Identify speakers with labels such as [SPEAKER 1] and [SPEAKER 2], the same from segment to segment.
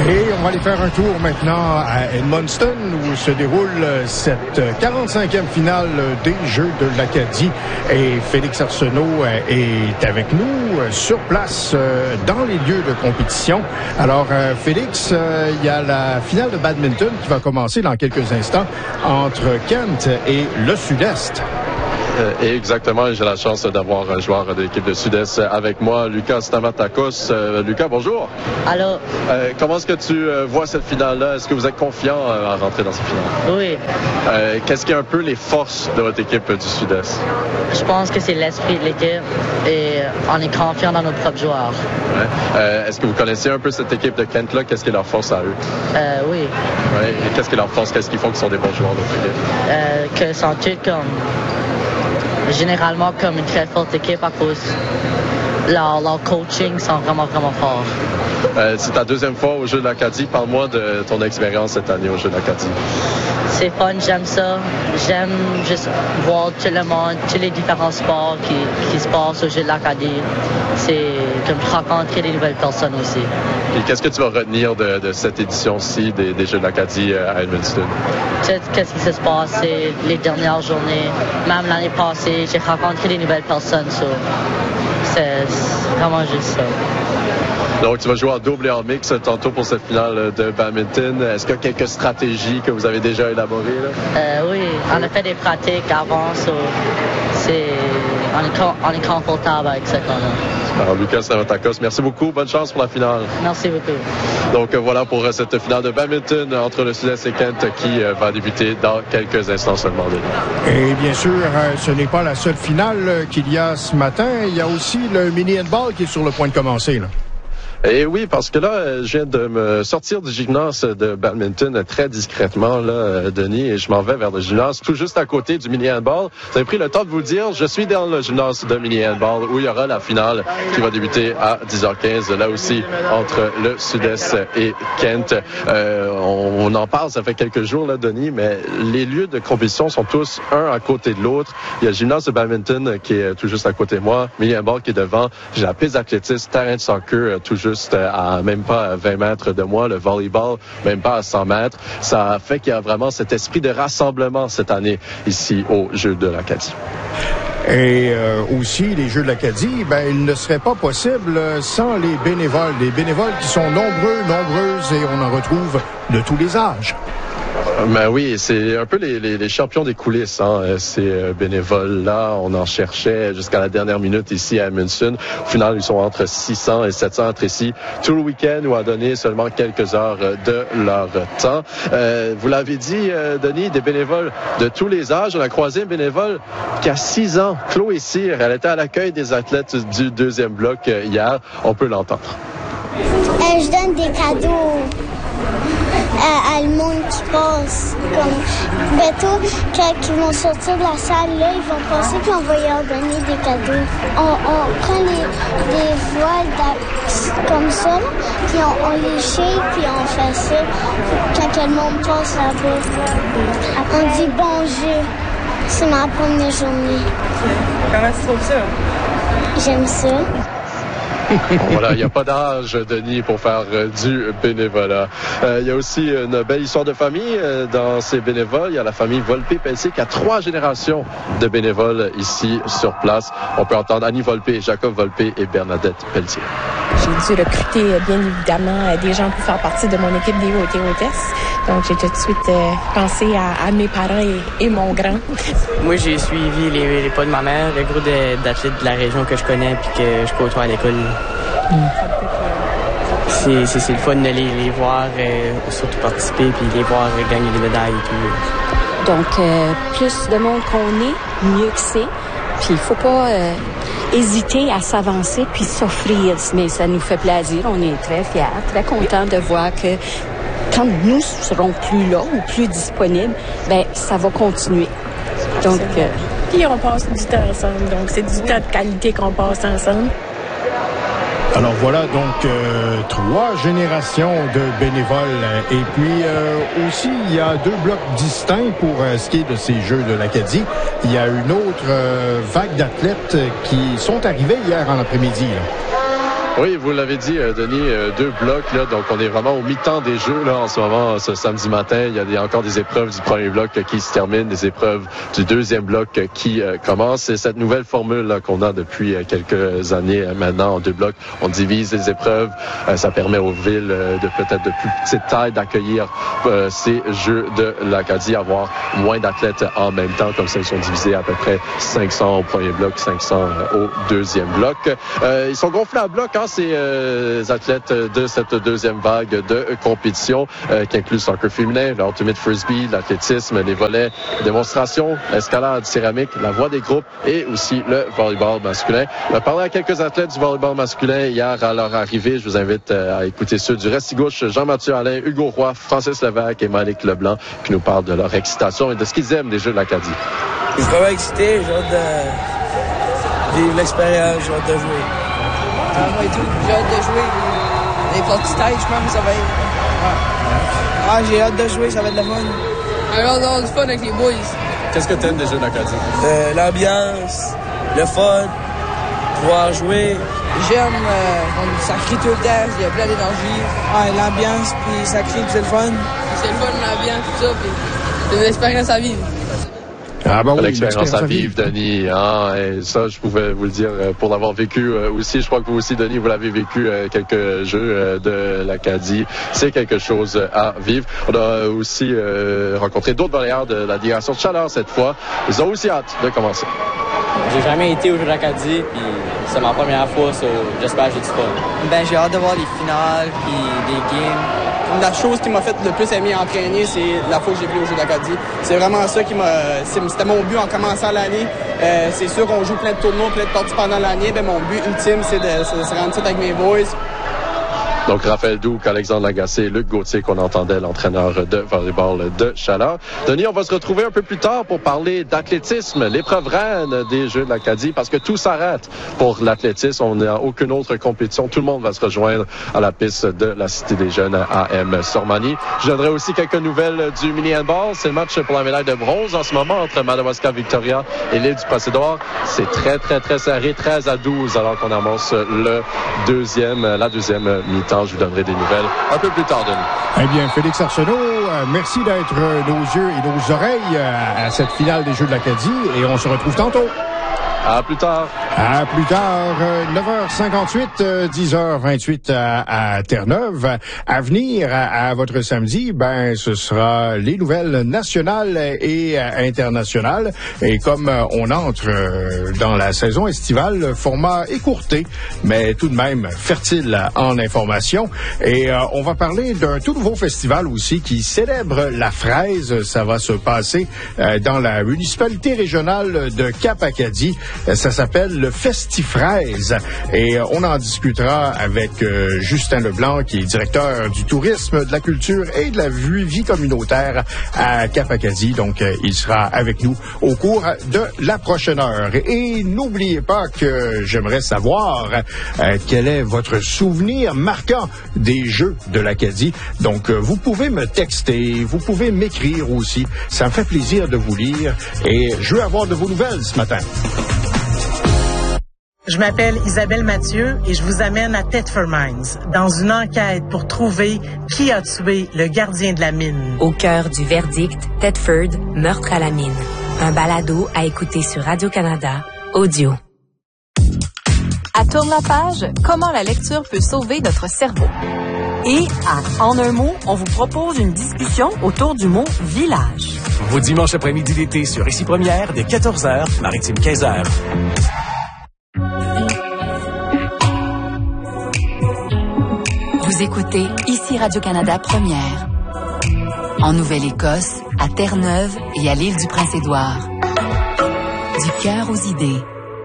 [SPEAKER 1] Et on va aller faire un tour maintenant à Edmundston où se déroule cette 45e finale des Jeux de l'Acadie. Et Félix Arsenault est avec nous sur place dans les lieux de compétition. Alors, Félix, il y a la finale de badminton qui va commencer dans quelques instants entre Kent et le Sud-Est.
[SPEAKER 2] Et exactement, j'ai la chance d'avoir un joueur de l'équipe de Sud-Est avec moi, Lucas Stamatakos. Lucas, bonjour.
[SPEAKER 3] Allô.
[SPEAKER 2] Comment est-ce que tu vois cette finale-là? Est-ce que vous êtes confiant à rentrer dans cette finale?
[SPEAKER 3] Oui.
[SPEAKER 2] Qu'est-ce qui est un peu les forces de votre équipe du Sud-Est?
[SPEAKER 3] Je pense que c'est l'esprit de l'équipe et on est confiant dans nos propres joueurs.
[SPEAKER 2] Ouais. Est-ce que vous connaissez un peu cette équipe de Kent-là? Qu'est-ce qui est leur force à eux?
[SPEAKER 3] Oui.
[SPEAKER 2] Ouais. Et qu'est-ce qui est leur force? Qu'est-ce qu'ils font qu'ils sont des bons joueurs de votre équipe?
[SPEAKER 3] Que sont tous généralement comme une très forte équipe à cause leur coaching sont vraiment forts.
[SPEAKER 2] C'est ta deuxième fois au Jeux de l'Acadie. Parle-moi de ton expérience cette année au Jeux de l'Acadie.
[SPEAKER 3] C'est fun, j'aime ça. J'aime juste voir tout le monde, tous les différents sports qui se passent au Jeux de l'Acadie. C'est comme rencontrer des nouvelles personnes aussi.
[SPEAKER 2] Et qu'est-ce que tu vas retenir de cette édition-ci des Jeux de l'Acadie à Edmundston?
[SPEAKER 3] Qu'est-ce qui se passe les dernières journées. Même l'année passée, j'ai rencontré des nouvelles personnes. C'est vraiment juste ça.
[SPEAKER 2] Donc, tu vas jouer en double et en mix tantôt pour cette finale de badminton. Est-ce qu'il y a quelques stratégies que vous avez déjà élaborées? Là?
[SPEAKER 3] Oui, on a fait des pratiques avant. On est confortable avec ça.
[SPEAKER 2] Alors, Lucas Stamatakos, merci beaucoup. Bonne chance pour la finale.
[SPEAKER 3] Merci beaucoup.
[SPEAKER 2] Donc, voilà pour cette finale de badminton entre le Sud-Est et Kent qui va débuter dans quelques instants seulement.
[SPEAKER 1] Et bien sûr, ce n'est pas la seule finale qu'il y a ce matin. Il y a aussi le mini-handball qui est sur le point de commencer, là.
[SPEAKER 2] Et oui, parce que là, je viens de me sortir du gymnase de badminton très discrètement, là, Denis, et je m'en vais vers le gymnase tout juste à côté du mini-handball. Vous avez pris le temps de vous dire, je suis dans le gymnase de mini-handball où il y aura la finale qui va débuter à 10h15, là aussi, entre le Sud-Est et Kent. On en parle, ça fait quelques jours, là, Denis, mais les lieux de compétition sont tous un à côté de l'autre. Il y a le gymnase de badminton qui est tout juste à côté de moi, mini-handball qui est devant, j'ai la piste d'athlétisme, terrain de soccer tout juste à même pas à 20 mètres de moi, le volleyball, même pas à 100 mètres. Ça fait qu'il y a vraiment cet esprit de rassemblement cette année ici aux Jeux de l'Acadie.
[SPEAKER 1] Et aussi, les Jeux de l'Acadie, ils ne seraient pas possibles sans les bénévoles. Des bénévoles qui sont nombreuses, et on en retrouve de tous les âges.
[SPEAKER 2] Ben oui, c'est un peu les champions des coulisses, hein, ces bénévoles-là. On en cherchait jusqu'à la dernière minute ici à Edmundston. Au final, ils sont entre 600 et 700 entre ici tout le week-end ou à donner seulement quelques heures de leur temps. Vous l'avez dit, Denis, des bénévoles de tous les âges. On a croisé un bénévole qui a 6 ans, Chloé Cyr. Elle était à l'accueil des athlètes du deuxième bloc hier. On peut l'entendre.
[SPEAKER 4] Je donne des cadeaux à le monde qui passe. Comme bientôt, quand ils vont sortir de la salle, là, ils vont passer puis on va leur donner des cadeaux. On prend des voiles comme ça, là, puis on les shake puis on fait ça quand le monde passe là-bas. On dit bonjour. C'est ma première journée.
[SPEAKER 5] Comment tu trouves ça?
[SPEAKER 4] J'aime ça.
[SPEAKER 2] Voilà, il n'y a pas d'âge, Denis, pour faire du bénévolat. Il y a aussi une belle histoire de famille dans ces bénévoles. Il y a la famille Volpe-Pelletier qui a 3 générations de bénévoles ici sur place. On peut entendre Annie Volpe, Jacob Volpe et Bernadette Pelletier.
[SPEAKER 6] J'ai dû recruter, bien évidemment, des gens pour faire partie de mon équipe des hôtes et hôtesses. Donc, j'ai tout de suite pensé à mes parents et mon grand.
[SPEAKER 5] Moi, j'ai suivi les pas de ma mère, le groupe d'athlètes de la région que je connais puis que je côtoie à l'école. C'est le fun de les voir surtout participer puis les voir gagner des médailles et tout.
[SPEAKER 7] Donc, plus de monde qu'on est, mieux que c'est. Puis, il faut pas hésiter à s'avancer puis s'offrir. Mais ça nous fait plaisir. On est très fiers, très contents de voir que quand nous serons plus là ou plus disponibles, ça va continuer. Donc,
[SPEAKER 6] puis on passe du temps ensemble. Donc, c'est du temps de qualité qu'on passe ensemble.
[SPEAKER 1] Alors voilà donc 3 générations de bénévoles. Et puis aussi, il y a 2 blocs distincts pour ce qui est de ces Jeux de l'Acadie. Il y a une autre vague d'athlètes qui sont arrivés hier en après-midi.
[SPEAKER 2] Oui, vous l'avez dit, Denis, 2 blocs, là, donc on est vraiment au mi-temps des jeux là, en ce moment, ce samedi matin. Il y a encore des épreuves du premier bloc qui se terminent, des épreuves du deuxième bloc qui commencent. C'est cette nouvelle formule là, qu'on a depuis quelques années maintenant en 2 blocs. On divise les épreuves, ça permet aux villes de peut-être de plus petite taille d'accueillir ces Jeux de l'Acadie, avoir moins d'athlètes en même temps, comme ça ils sont divisés à peu près 500 au premier bloc, 500 au deuxième bloc. Ils sont gonflés à bloc, hein, ces athlètes de cette deuxième vague de compétition qui inclut le soccer féminin, l'ultimate frisbee, l'athlétisme, les volets, démonstration, l'escalade, céramique, la voie des groupes et aussi le volleyball masculin. On a parlé à quelques athlètes du volleyball masculin hier à leur arrivée. Je vous invite à écouter ceux du Restigouche, Jean-Mathieu Alain, Hugo Roy, Francis Lévesque et Malik Leblanc qui nous parlent de leur excitation et de ce qu'ils aiment des Jeux de l'Acadie.
[SPEAKER 8] Je suis vraiment excité, j'ai hâte de vivre l'expérience, j'ai hâte de jouer.
[SPEAKER 9] Moi et tout, j'ai hâte de jouer. Les parties stage, je pense, ça va être...
[SPEAKER 8] Ah, j'ai hâte de jouer, ça va être de la fun.
[SPEAKER 9] J'ai hâte d'avoir du fun avec les boys.
[SPEAKER 2] Qu'est-ce que tu aimes des Jeux de l'Acadie?
[SPEAKER 8] L'ambiance, le fun, pouvoir jouer.
[SPEAKER 9] J'aime, ça crie tout le temps, il y a plein d'énergie.
[SPEAKER 8] Ouais, l'ambiance, puis ça crie, puis c'est le fun.
[SPEAKER 9] C'est le fun, l'ambiance, tout ça, puis c'est une expérience à vivre.
[SPEAKER 1] Ah ben oui,
[SPEAKER 2] l'expérience à vivre, Denis. Hein, et ça, je pouvais vous le dire pour l'avoir vécu aussi. Je crois que vous aussi, Denis, vous l'avez vécu quelques Jeux de l'Acadie. C'est quelque chose à vivre. On a aussi rencontré d'autres volleyeurs de la direction de Chaleur cette fois. Ils ont aussi hâte de commencer.
[SPEAKER 5] J'ai jamais été aux Jeux de l'Acadie, puis c'est ma première fois, j'espère que j'ai du fun.
[SPEAKER 9] Ben, j'ai hâte de voir les finales, puis les games. La chose qui m'a fait le plus aimer entraîner, c'est la fois que j'ai vu aux Jeux d'Acadie. C'est vraiment ça qui c'était mon but en commençant l'année. C'est sûr qu'on joue plein de tournois, plein de parties pendant l'année. Ben, mon but ultime, c'est de se rendre ça avec mes boys.
[SPEAKER 2] Donc, Raphaël Douc, Alexandre Lagacé et Luc Gauthier qu'on entendait, l'entraîneur de volleyball de Chaleur. Denis, on va se retrouver un peu plus tard pour parler d'athlétisme, l'épreuve reine des Jeux de l'Acadie, parce que tout s'arrête pour l'athlétisme. On n'a aucune autre compétition. Tout le monde va se rejoindre à la piste de la Cité des Jeunes à M-Sormani. Je donnerai aussi quelques nouvelles du mini-handball. C'est le match pour la médaille de bronze en ce moment entre Madawaska Victoria et l'île du Passé-d'Or. C'est très, très, très serré, 13-12, alors qu'on amorce la deuxième mi-temps. Je vous donnerai des nouvelles un peu plus tard, Denis.
[SPEAKER 1] Eh bien, Félix Arsenault, merci d'être nos yeux et nos oreilles à cette finale des Jeux de l'Acadie et on se retrouve tantôt.
[SPEAKER 2] À plus tard.
[SPEAKER 1] À plus tard, 9h58, 10h28 à Terre-Neuve. À venir à votre samedi, ben ce sera les nouvelles nationales et internationales. Et comme on entre dans la saison estivale, format écourté, mais tout de même fertile en informations. Et on va parler d'un tout nouveau festival aussi qui célèbre la fraise. Ça va se passer dans la municipalité régionale de Cap-Acadie. Ça s'appelle le Festifraise et on en discutera avec Justin Leblanc qui est directeur du tourisme, de la culture et de la vie communautaire à Cap-Acadie. Donc, il sera avec nous au cours de la prochaine heure. Et n'oubliez pas que j'aimerais savoir quel est votre souvenir marquant des Jeux de l'Acadie. Donc, vous pouvez me texter, vous pouvez m'écrire aussi. Ça me fait plaisir de vous lire et je veux avoir de vos nouvelles ce matin.
[SPEAKER 10] Je m'appelle Isabelle Mathieu et je vous amène à Thetford Mines dans une enquête pour trouver qui a tué le gardien de la mine.
[SPEAKER 11] Au cœur du verdict, Thetford, meurtre à la mine. Un balado à écouter sur Radio-Canada, audio.
[SPEAKER 12] À Tourne la page, comment la lecture peut sauver notre cerveau. Et à En un mot, on vous propose une discussion autour du mot village.
[SPEAKER 13] Vos dimanches après-midi d'été sur Ici Première dès 14h, Maritime 15h.
[SPEAKER 12] Vous écoutez Ici Radio-Canada Première. En Nouvelle-Écosse, à Terre-Neuve et à l'île du Prince-Édouard. Du cœur aux idées.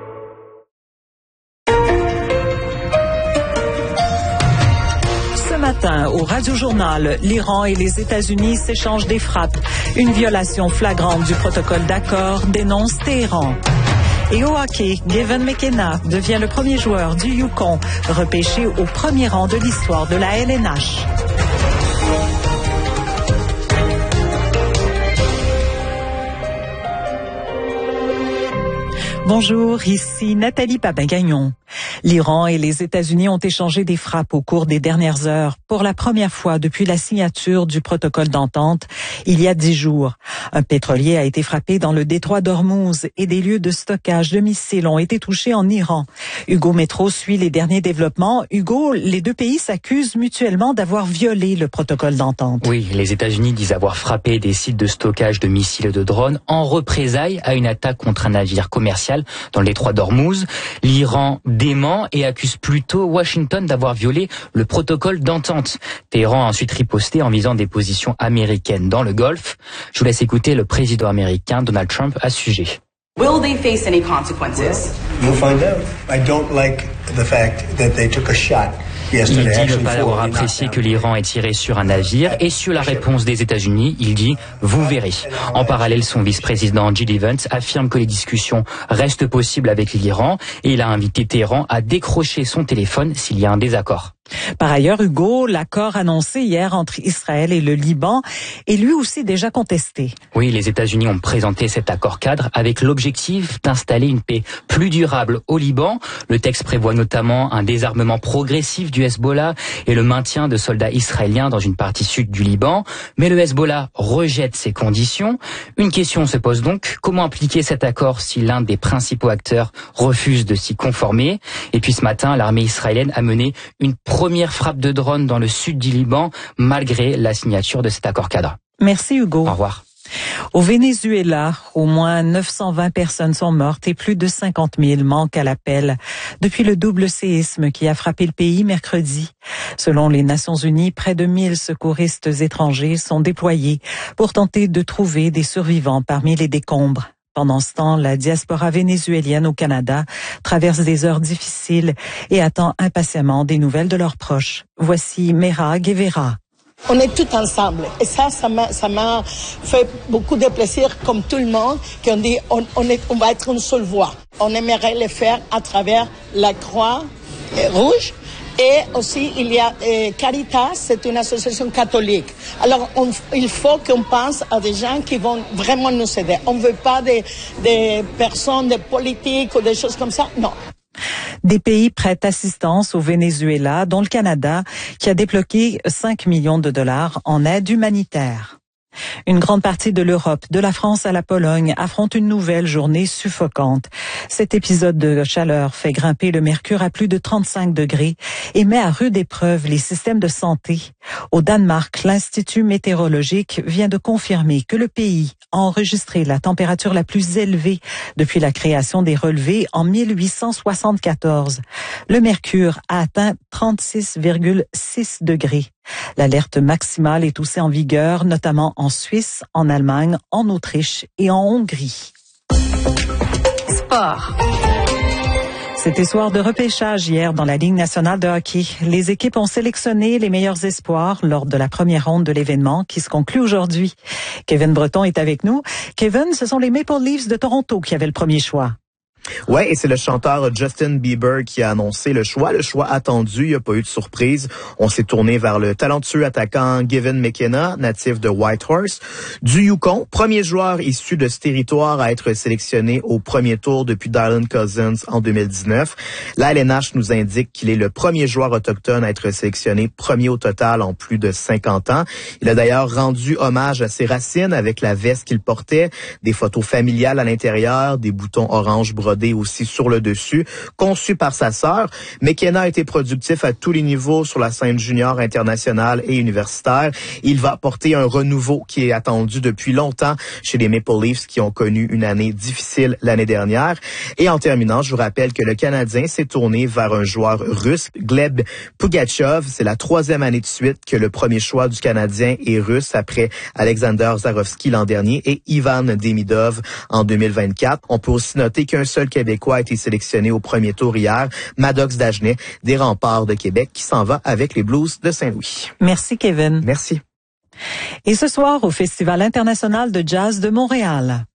[SPEAKER 14] Ce matin, au Radio-Journal, l'Iran et les États-Unis s'échangent des frappes. Une violation flagrante du protocole d'accord dénonce Téhéran. Et au hockey, Gavin McKenna devient le premier joueur du Yukon, repêché au premier rang de l'histoire de la LNH. Bonjour, ici Nathalie Papin-Gagnon. L'Iran et les États-Unis ont échangé des frappes au cours des dernières heures pour la première fois depuis la signature du protocole d'entente il y a 10 jours. Un pétrolier a été frappé dans le détroit d'Ormuz et des lieux de stockage de missiles ont été touchés en Iran. Hugo Métro suit les derniers développements. Hugo, les deux pays s'accusent mutuellement d'avoir violé le protocole d'entente.
[SPEAKER 15] Oui, les États-Unis disent avoir frappé des sites de stockage de missiles et de drones en représailles à une attaque contre un navire commercial dans le détroit d'Ormuz. L'Iran dément et accuse plutôt Washington d'avoir violé le protocole d'entente. Téhéran a ensuite riposté en visant des positions américaines dans le Golfe. Je vous laisse écouter le président américain Donald Trump à ce sujet.
[SPEAKER 16] Will they face any consequences?
[SPEAKER 17] You'll find out. I don't like the fact that they took a shot.
[SPEAKER 15] Il dit ne pas avoir apprécié que l'Iran ait tiré sur un navire et sur la réponse des États-Unis, il dit « vous verrez ». En parallèle, son vice-président Jill Evans affirme que les discussions restent possibles avec l'Iran et il a invité Téhéran à décrocher son téléphone s'il y a un désaccord.
[SPEAKER 14] Par ailleurs, Hugo, l'accord annoncé hier entre Israël et le Liban est lui aussi déjà contesté.
[SPEAKER 15] Oui, les États-Unis ont présenté cet accord cadre avec l'objectif d'installer une paix plus durable au Liban. Le texte prévoit notamment un désarmement progressif du Hezbollah et le maintien de soldats israéliens dans une partie sud du Liban. Mais le Hezbollah rejette ces conditions. Une question se pose donc, comment appliquer cet accord si l'un des principaux acteurs refuse de s'y conformer? Et puis ce matin, l'armée israélienne a mené une première frappe de drone dans le sud du Liban, malgré la signature de cet accord cadre.
[SPEAKER 14] Merci Hugo.
[SPEAKER 15] Au revoir.
[SPEAKER 14] Au Venezuela, au moins 920 personnes sont mortes et plus de 50 000 manquent à l'appel depuis le double séisme qui a frappé le pays mercredi. Selon les Nations Unies, près de 1000 secouristes étrangers sont déployés pour tenter de trouver des survivants parmi les décombres. Pendant ce temps, la diaspora vénézuélienne au Canada traverse des heures difficiles et attend impatiemment des nouvelles de leurs proches. Voici Mera Guevara.
[SPEAKER 18] On est tous ensemble. Et ça m'a fait beaucoup de plaisir, comme tout le monde, qu'on dit on va être une seule voix. On aimerait le faire à travers la Croix Rouge. Et aussi, il y a Caritas, c'est une association catholique. Alors, il faut qu'on pense à des gens qui vont vraiment nous aider. On ne veut pas des personnes, des politiques ou des choses comme ça, non.
[SPEAKER 14] Des pays prêtent assistance au Venezuela, dont le Canada, qui a débloqué 5 millions de dollars en aide humanitaire. Une grande partie de l'Europe, de la France à la Pologne, affronte une nouvelle journée suffocante. Cet épisode de chaleur fait grimper le mercure à plus de 35 degrés et met à rude épreuve les systèmes de santé. Au Danemark, l'Institut météorologique vient de confirmer que le pays a enregistré la température la plus élevée depuis la création des relevés en 1874. Le mercure a atteint 36,6 degrés. L'alerte maximale est aussi en vigueur, notamment en Suisse, en Allemagne, en Autriche et en Hongrie.
[SPEAKER 12] Sport.
[SPEAKER 14] C'était soir de repêchage hier dans la Ligue nationale de hockey. Les équipes ont sélectionné les meilleurs espoirs lors de la première ronde de l'événement qui se conclut aujourd'hui. Kevin Breton est avec nous. Kevin, ce sont les Maple Leafs de Toronto qui avaient le premier choix.
[SPEAKER 19] Ouais, et c'est le chanteur Justin Bieber qui a annoncé le choix attendu, il n'y a pas eu de surprise. On s'est tourné vers le talentueux attaquant Gavin McKenna, natif de Whitehorse, du Yukon, premier joueur issu de ce territoire à être sélectionné au premier tour depuis Dylan Cousins en 2019. La LNH nous indique qu'il est le premier joueur autochtone à être sélectionné premier au total en plus de 50 ans. Il a d'ailleurs rendu hommage à ses racines avec la veste qu'il portait, des photos familiales à l'intérieur, des boutons orange brodés aussi sur le dessus, conçu par sa sœur. McKenna a été productif à tous les niveaux sur la scène junior, internationale et universitaire. Il va apporter un renouveau qui est attendu depuis longtemps chez les Maple Leafs qui ont connu une année difficile l'année dernière. Et en terminant, je vous rappelle que le Canadien s'est tourné vers un joueur russe, Gleb Pugachev. C'est la 3e année de suite que le premier choix du Canadien est russe après Alexander Zarovski l'an dernier et Ivan Demidov en 2024. On peut aussi noter qu'un seul Québécois a été sélectionné au premier tour hier, Maddox Dagenet, des Remparts de Québec, qui s'en va avec les Blues de Saint-Louis.
[SPEAKER 14] Merci, Kevin.
[SPEAKER 19] Merci.
[SPEAKER 14] Et ce soir, au Festival international de jazz de Montréal.